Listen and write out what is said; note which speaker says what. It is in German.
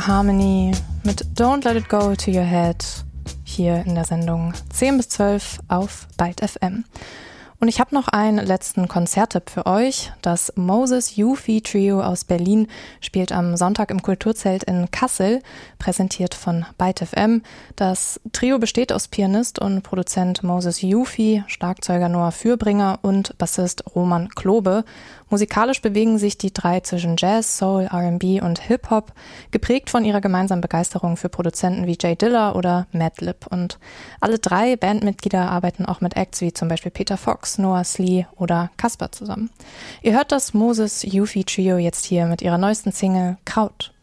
Speaker 1: Harmony mit Don't Let It Go to Your Head hier in der Sendung 10 bis 12 auf Byte FM. Und ich habe noch einen letzten Konzerttipp für euch. Das Moses Yufi Trio aus Berlin spielt am Sonntag im Kulturzelt in Kassel, präsentiert von Byte FM. Das Trio besteht aus Pianist und Produzent Moses Yufi, Schlagzeuger Noah Fürbringer und Bassist Roman Klobe. Musikalisch bewegen sich die drei zwischen Jazz, Soul, R&B und Hip-Hop, geprägt von ihrer gemeinsamen Begeisterung für Produzenten wie Jay Dilla oder Madlib. Und alle drei Bandmitglieder arbeiten auch mit Acts wie zum Beispiel Peter Fox, Noah Slee oder Casper zusammen. Ihr hört das Moses Yufi Trio jetzt hier mit ihrer neuesten Single Kraut.